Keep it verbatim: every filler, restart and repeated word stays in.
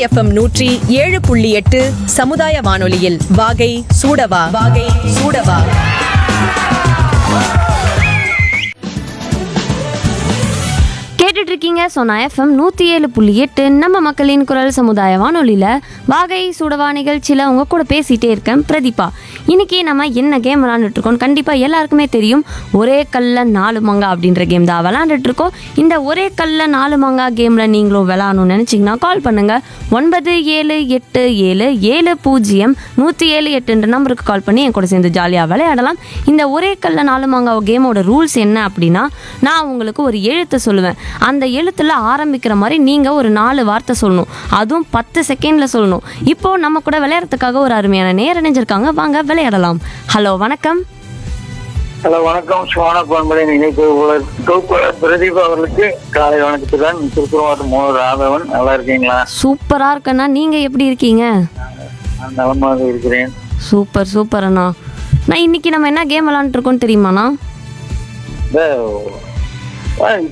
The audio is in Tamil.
எஃப்எம் நூற்றி ஏழு புள்ளி எட்டு சமுதாய வானொலியில் வாகை சூடவா வாகை சூடவா. கேட்டுட்டு இருக்கீங்க சோனா எஃப்எம் நூற்றி ஏழு புள்ளி எட்டு நம்ம மக்களின் குரல் சமுதாய வானொலியில் வாகை சூடவா நிகழ்ச்சியில் உங்க கூட பேசிகிட்டே இருக்கேன் பிரதீபா. இன்னைக்கு நம்ம என்ன கேம் விளாண்டுட்டு இருக்கோம் கண்டிப்பாக எல்லாருக்குமே தெரியும். ஒரே கல்ல நாலு மங்கா அப்படின்ற கேம் தான் விளாண்டுட்டு இருக்கோம். இந்த ஒரே கல்ல நாலு மங்கா கேமில் நீங்களும் விளாடணும்னு நினச்சிங்கன்னா கால் பண்ணுங்கள் ஒன்பது ஏழு எட்டு ஏழு ஏழு பூஜ்ஜியம் நூற்றி ஏழு எட்டுன்ற நம்பருக்கு கால் பண்ணி என் கூட சேர்ந்து ஜாலியாக விளையாடலாம். இந்த ஒரே கல்ல நாலு மங்கா கேமோட ரூல்ஸ் என்ன அப்படின்னா, நான் உங்களுக்கு ஒரு எழுத்து சொல்லுவேன். அந்த எழுத்துல ஆரம்பிக்கிற மாதிரி நீங்க ஒரு நாலு வார்த்தை சொல்லணும். அதுவும் பத்து செகண்ட்ல சொல்லணும். இப்போ நம்ம கூட விளையாடுறதுக்காக ஒரு அருமையான நேர் இணைஞ்சிருக்காங்க. வாங்க விளையாடலாம். ஹலோ வணக்கம். ஹலோ வணக்கம். சுவான பண்பலை நினைப்பு பிரதீபா அவர்களுக்கு காலை வணக்கத்துடன் திருப்பூர் மூணு ராகவன். நல்லா இருக்கீங்களா? சூப்பரா இருக்கண்ணா, நீங்க எப்படி இருக்கீங்க? நான் நலமாக இருக்கிறேன். சூப்பர் சூப்பர் அண்ணா. நான் இன்னைக்கு நம்ம என்ன கேம் விளையாண்டுட்டு இருக்கோம் தெரியுமாண்ணா?